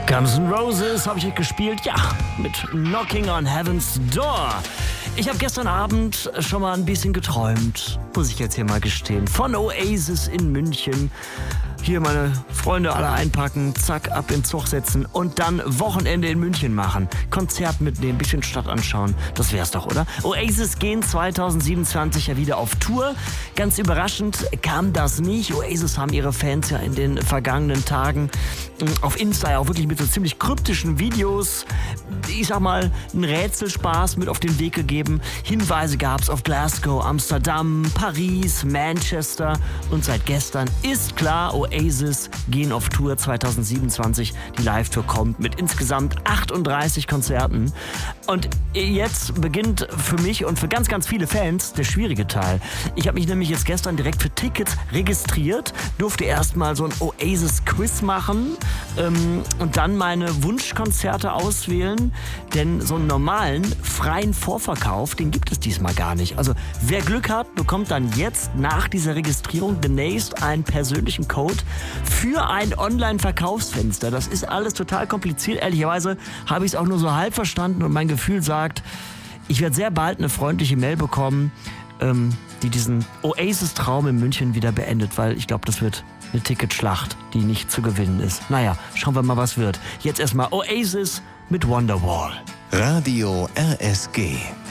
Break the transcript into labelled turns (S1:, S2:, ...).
S1: Guns N' Roses habe ich gespielt, ja, mit Knocking on Heaven's Door. Ich habe gestern Abend schon mal ein bisschen geträumt, muss ich jetzt hier mal gestehen, von Oasis in München. Hier meine Freunde alle einpacken, zack, ab in den Zug setzen und dann Wochenende in München machen. Konzert mitnehmen, bisschen Stadt anschauen, das wär's doch, oder? Oasis gehen 2027 ja wieder auf Tour. Ganz überraschend kam das nicht. Oasis haben ihre Fans ja in den vergangenen Tagen auf Insta ja auch wirklich mit so ziemlich kryptischen Videos, ich sag mal, einen Rätselspaß mit auf den Weg gegeben. Hinweise gab's auf Glasgow, Amsterdam, Paris, Manchester und seit gestern ist klar, Oasis gehen auf Tour 2027. Die Live-Tour kommt mit insgesamt 38 Konzerten. Und jetzt beginnt für mich und für ganz, ganz viele Fans der schwierige Teil. Ich habe mich nämlich jetzt gestern direkt für Tickets registriert, durfte erstmal so ein Oasis-Quiz machen und dann meine Wunschkonzerte auswählen. Denn so einen normalen, freien Vorverkauf, den gibt es diesmal gar nicht. Also wer Glück hat, bekommt dann jetzt nach dieser Registrierung demnächst einen persönlichen Code für ein Online-Verkaufsfenster. Das ist alles total kompliziert. Ehrlicherweise habe ich es auch nur so halb verstanden und mein Gefühl sagt, ich werde sehr bald eine freundliche Mail bekommen, die diesen Oasis-Traum in München wieder beendet, weil ich glaube, das wird eine Ticketschlacht, die nicht zu gewinnen ist. Naja, schauen wir mal, was wird. Jetzt erstmal Oasis mit Wonderwall.
S2: Radio RSG.